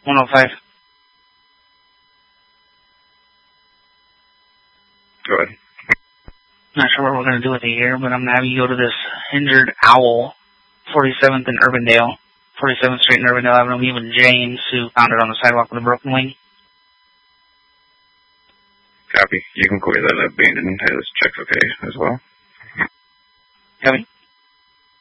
105. Go ahead. Not sure what we're going to do with it here, but I'm going to have you go to this injured owl, 47th and Urbandale, 47th Street in Urbandale Avenue, meet with James, who found it on the sidewalk with a broken wing. Copy. You can clear that abandoned as check's okay as well. Copy.